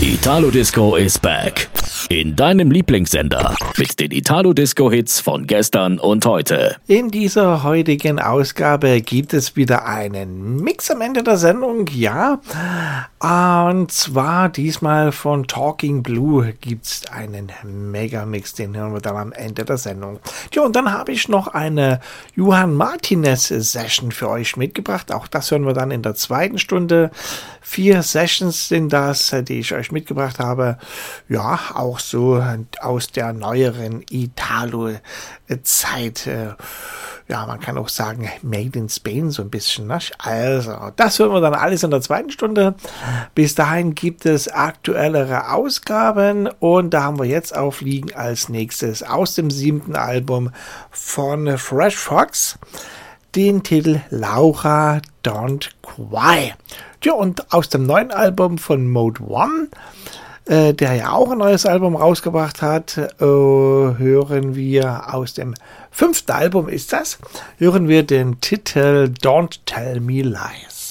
Italo Disco is back. In deinem Lieblingssender. Mit den Italo Disco Hits von gestern und heute. In dieser heutigen Ausgabe gibt es wieder einen Mix am Ende der Sendung, ja. Und zwar diesmal von Talking Blue gibt es einen Megamix, den hören wir dann am Ende der Sendung. Tja, und dann habe ich noch eine Johann Martinez Session für euch mitgebracht. Auch das hören wir dann in der zweiten Stunde. 4 Sessions sind das, die ich euch mitgebracht habe. Ja, auch so aus der neueren Italo-Zeit. Ja, man kann auch sagen, Made in Spain so ein bisschen. Ne? Also, das hören wir dann alles in der zweiten Stunde. Bis dahin gibt es aktuellere Ausgaben und da haben wir jetzt aufliegen als nächstes aus dem 7. Album von Fresh Fox den Titel Laura Don't Cry. Ja, und aus dem neuen Album von Mode One, der ja auch ein neues Album rausgebracht hat, hören wir aus dem 5. Album ist das, hören wir den Titel Don't Tell Me Lies.